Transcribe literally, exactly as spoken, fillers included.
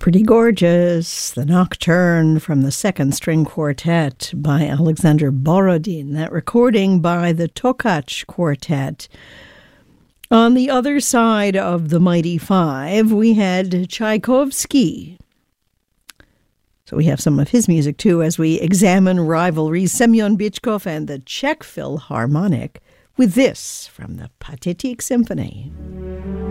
Pretty gorgeous. The Nocturne from the Second String Quartet by Alexander Borodin. That recording by the Tokach Quartet. On the other side of the Mighty Five, we had Tchaikovsky. So we have some of his music, too, as we examine rivalries. Semyon Bychkov and the Czech Philharmonic with this from the Pathetique Symphony.